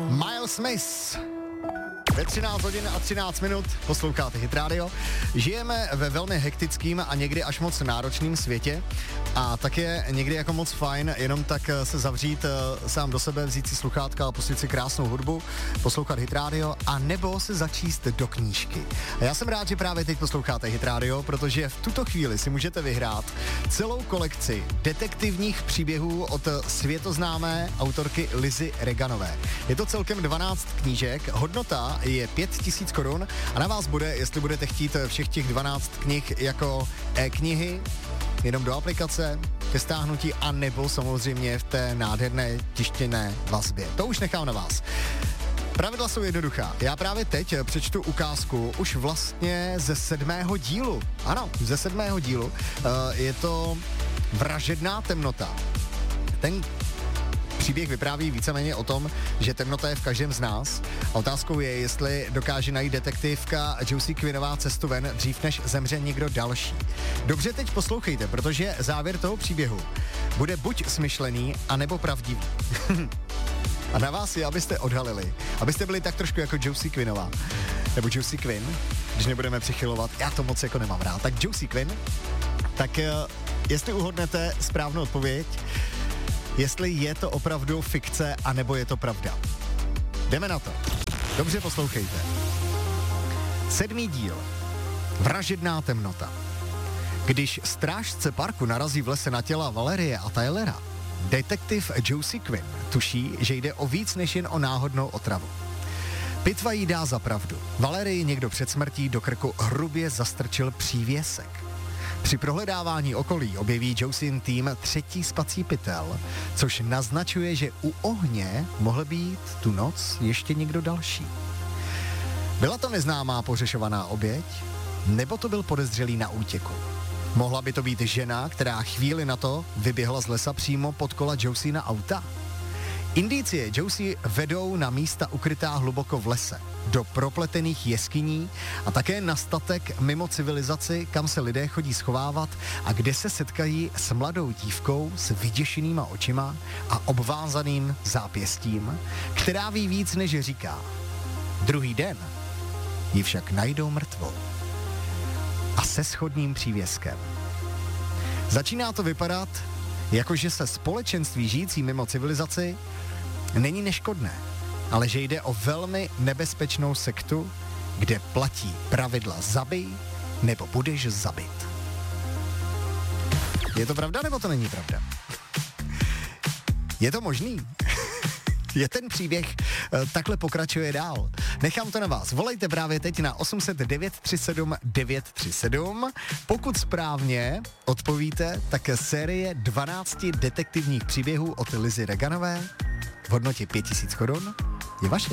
Miles Smith. Ve 13 hodin a 13 minut posloucháte Hit Radio. Žijeme ve velmi hektickým a někdy až moc náročným světě a tak je někdy jako moc fajn jenom tak se zavřít sám do sebe, vzít si sluchátka a pustit si krásnou hudbu, poslouchat Hit Radio a nebo se začíst do knížky. A já jsem rád, že právě teď posloucháte Hit Radio, protože v tuto chvíli si můžete vyhrát celou kolekci detektivních příběhů od světoznámé autorky Lizy Reganové. Je to celkem 12 knížek, hodnota je 5000 korun a na vás bude, jestli budete chtít všech těch 12 knih jako e-knihy, jenom do aplikace, ke stáhnutí a nebo samozřejmě v té nádherné tištěné vazbě. To už nechám na vás. Pravidla jsou jednoduchá. Já právě teď přečtu ukázku už vlastně ze 7. dílu. Ano, ze 7. dílu. Je to Vražedná temnota. Ten příběh vypráví víceméně o tom, že temnota je v každém z nás. A otázkou je, jestli dokáže najít detektivka Josie Quinnová cestu ven dřív, než zemře někdo další. Dobře teď poslouchejte, protože závěr toho příběhu bude buď smyšlený, anebo pravdivý. A na vás je, abyste odhalili, abyste byli tak trošku jako Josie Quinnová. Nebo Josie Quinn, když nebudeme přichylovat, já to moc jako nemám rád. Tak Josie Quinn, tak jestli uhodnete správnou odpověď, jestli je to opravdu fikce, anebo je to pravda. Jdeme na to. Dobře poslouchejte. 7. díl. Vražedná temnota. Když strážce parku narazí v lese na těla Valerie a Tylera, detektiv Josie Quinn tuší, že jde o víc než jen o náhodnou otravu. Pitva jí dá za pravdu. Valerii někdo před smrtí do krku hrubě zastrčil přívěsek. Při prohledávání okolí objeví Josien tým 3. spací pytel, což naznačuje, že u ohně mohl být tu noc ještě někdo další. Byla to neznámá pořešovaná oběť, nebo to byl podezřelý na útěku? Mohla by to být žena, která chvíli na to vyběhla z lesa přímo pod kola Josiena auta? Indicie Josie vedou na místa ukrytá hluboko v lese, do propletených jeskyní a také na statek mimo civilizaci, kam se lidé chodí schovávat a kde se setkají s mladou dívkou s vyděšenýma očima a obvázaným zápěstím, která ví víc, než říká. Druhý den ji však najdou mrtvou a se shodným přívěskem. Začíná to vypadat, jakože se společenství žijící mimo civilizaci není neškodné, ale že jde o velmi nebezpečnou sektu, kde platí pravidla zabij nebo budeš zabit. Je to pravda nebo to není pravda? Je to možný? Je ten příběh takhle pokračuje dál? Nechám to na vás. Volejte právě teď na 800 937 937. Pokud správně odpovíte, tak série 12 detektivních příběhů od Lizy Reganové v hodnotě 5000 korun je vaše.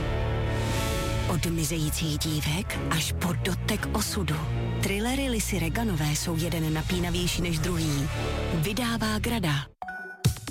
Od mizejících dívek až po dotek osudu. Thrillery Lizy Reganové jsou jeden napínavější než druhý. Vydává Grada.